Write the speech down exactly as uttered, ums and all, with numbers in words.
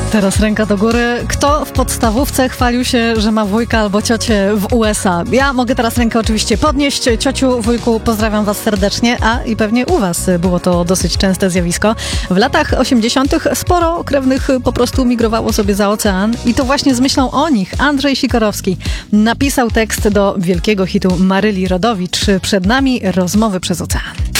Teraz ręka do góry. Kto w podstawówce chwalił się, że ma wujka albo ciocię w U S A? Ja mogę teraz rękę oczywiście podnieść. Ciociu, wujku, pozdrawiam was serdecznie, a i pewnie u was było to dosyć częste zjawisko. W latach osiemdziesiątych sporo krewnych po prostu migrowało sobie za ocean i to właśnie z myślą o nich Andrzej Sikorowski napisał tekst do wielkiego hitu Maryli Rodowicz. Przed nami rozmowy przez ocean.